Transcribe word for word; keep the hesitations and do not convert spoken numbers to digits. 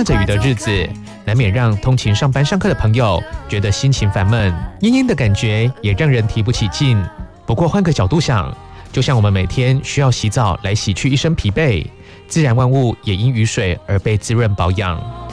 下着雨的日子，难免让通勤上班上课的朋友觉得心情烦闷，阴阴的感觉也让人提不起劲。不过换个角度想，就像我们每天需要洗澡来洗去一身疲惫，自然万物也因雨水而被滋润保养。